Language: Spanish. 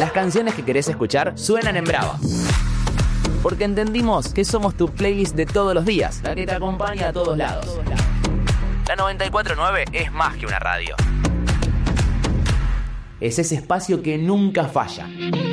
Las canciones que querés escuchar suenan en Brava. Porque entendimos que somos tu playlist de todos los días, la que te acompaña a todos lados. La 94.9 es más que una radio. Es ese espacio que nunca falla.